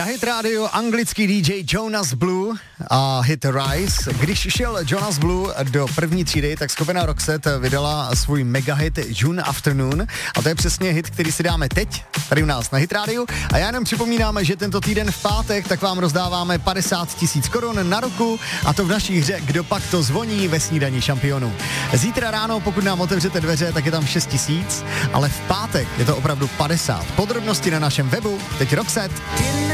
Na Hit Radio anglický DJ Jonas Blue a hit Rise. Když šel Jonas Blue do první třídy, tak skupina Roxette vydala svůj megahit June Afternoon a to je přesně hit, který si dáme teď, tady u nás na Hit Radio. A já jenom připomínám, že tento týden v pátek tak vám rozdáváme 50 000 korun na ruku a to v naší hře Kdo pak to zvoní ve snídani šampionů. Zítra ráno, pokud nám otevřete dveře, tak je tam 6 000, ale v pátek je to opravdu 50. Podrobnosti na našem webu, teď Roxette.